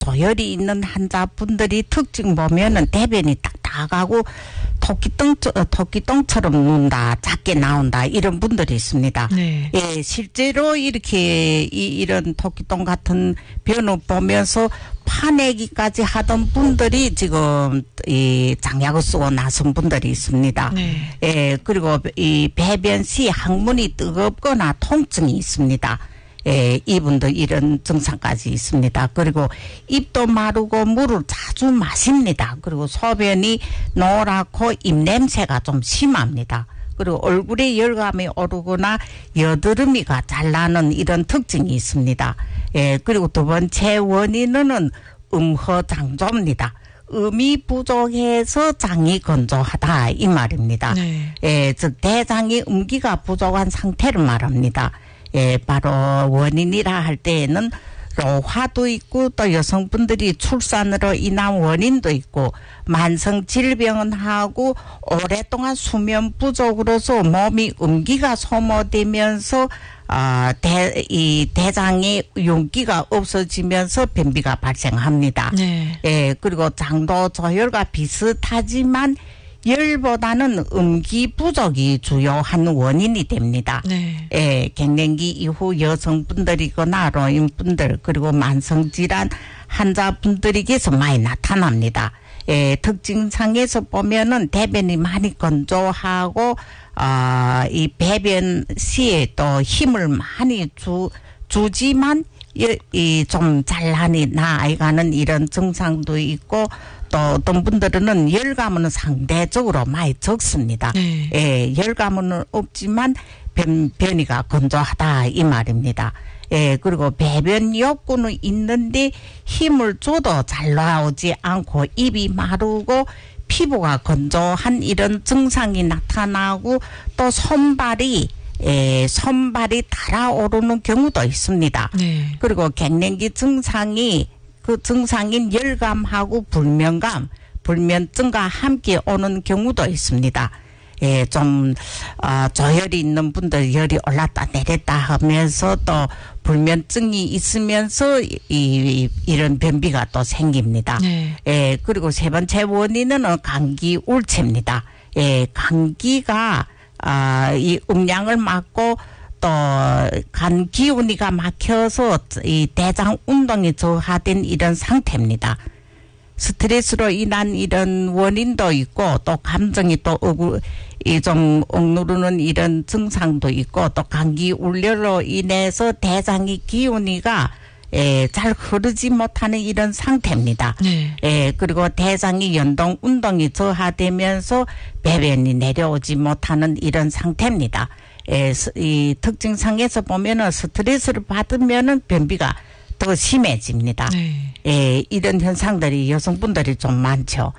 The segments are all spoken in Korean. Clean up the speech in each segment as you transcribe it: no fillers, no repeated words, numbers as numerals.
조혈이 있는 환자분들이 특징 보면은 대변이 딱딱하고 토끼똥처럼 누운다, 작게 나온다, 이런 분들이 있습니다. 네. 예, 실제로 이렇게 이런 토끼똥 같은 변을 보면서 파내기까지 하던 분들이 지금 이 장약을 쓰고 나선 분들이 있습니다. 네. 예, 그리고 이 배변 시 항문이 뜨겁거나 통증이 있습니다. 예, 이분도 이런 증상까지 있습니다. 그리고 입도 마르고 물을 자주 마십니다. 그리고 소변이 노랗고 입냄새가 좀 심합니다. 그리고 얼굴에 열감이 오르거나 여드름이가 잘 나는 이런 특징이 있습니다. 예, 그리고 두 번째 원인은 음허장조입니다. 음이 부족해서 장이 건조하다, 이 말입니다. 네. 예, 즉 대장이 음기가 부족한 상태를 말합니다. 예, 바로 원인이라 할 때에는 로화도 있고 또 여성분들이 출산으로 인한 원인도 있고 만성 질병은 하고 오랫동안 수면 부족으로서 몸이 음기가 소모되면서 이 대장의 윤기가 없어지면서 변비가 발생합니다. 네. 예, 그리고 장도 조혈과 비슷하지만 열보다는 음기 부족이 주요한 원인이 됩니다. 네. 예, 갱년기 이후 여성분들이거나 노인분들 그리고 만성질환 환자분들에게서 많이 나타납니다. 예, 특징상에서 보면은 대변이 많이 건조하고 이 배변 시에 또 힘을 많이 주지만 이 좀 잘난이 나아가는 이런 증상도 있고 또 어떤 분들은 열감은 상대적으로 많이 적습니다. 네. 예, 열감은 없지만 변이가 건조하다, 이 말입니다. 예, 그리고 배변 욕구는 있는데 힘을 줘도 잘 나오지 않고 입이 마르고 피부가 건조한 이런 증상이 나타나고 또 손발이 달아오르는 경우도 있습니다. 네. 그리고 갱년기 증상이 그 증상인 열감하고 불면감, 불면증과 함께 오는 경우도 있습니다. 예, 좀 조혈이 있는 분들 열이 올랐다 내렸다 하면서 또 불면증이 있으면서 이런 변비가 또 생깁니다. 네. 예, 그리고 세 번째 원인은 감기 울체입니다. 예, 감기가 이 음량을 막고 또 간 기운이가 막혀서 이 대장 운동이 저하된 이런 상태입니다. 스트레스로 인한 이런 원인도 있고 또 감정이 또 좀 억누르는 이런 증상도 있고 또 감기 울려로 인해서 대장의 기운이가 잘 흐르지 못하는 이런 상태입니다. 네. 그리고 대장이 연동 운동이 저하되면서 배변이 내려오지 못하는 이런 상태입니다. 이 특징상에서 보면은 스트레스를 받으면은 변비가 더 심해집니다. 네. 이런 현상들이 여성분들이 좀 많죠.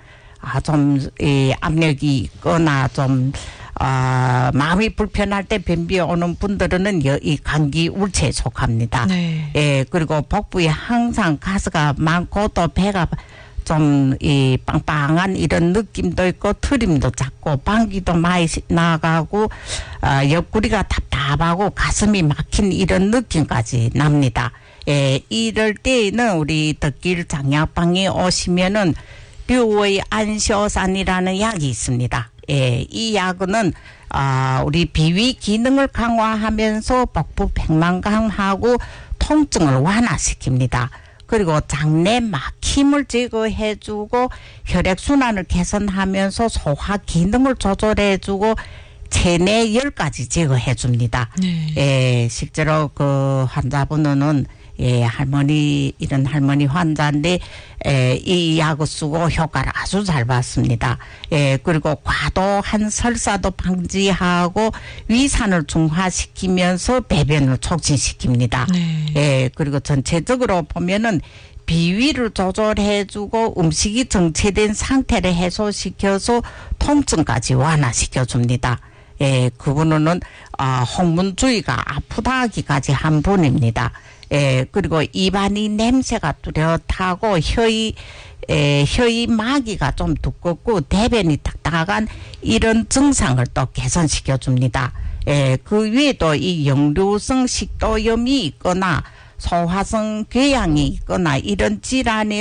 압력이 있거나 마음이 불편할 때 변비 오는 분들은 이 감기 울체에 속합니다. 네. 그리고 복부에 항상 가스가 많고 또 배가 이 빵빵한 이런 느낌도 있고 트림도 작고 방귀도 많이 나가고 옆구리가 답답하고 가슴이 막힌 이런 느낌까지 납니다. 이럴 때에는 우리 덕길 장약방에 오시면은 류의 안시오산이라는 약이 있습니다. 이 약은 우리 비위 기능을 강화하면서 복부 백만강하고 통증을 완화시킵니다. 그리고 장내 막힘을 제거해주고 혈액순환을 개선하면서 소화 기능을 조절해주고 체내열까지 제거해줍니다. 네. 실제로 그 환자분은 이런 할머니 환자인데, 이 약을 쓰고 효과를 아주 잘 봤습니다. 그리고 과도한 설사도 방지하고 위산을 중화시키면서 배변을 촉진시킵니다. 네. 그리고 전체적으로 보면은 비위를 조절해주고 음식이 정체된 상태를 해소시켜서 통증까지 완화시켜줍니다. 그분은 홍문주의가 아프다 하기까지 한 분입니다. 그리고 입안이 냄새가 뚜렷하고 혀의 마기가 좀 두껍고 대변이 딱딱한 이런 증상을 또 개선시켜 줍니다. 그 위에도 이 역류성 식도염이 있거나 소화성 궤양이 있거나 이런 질환에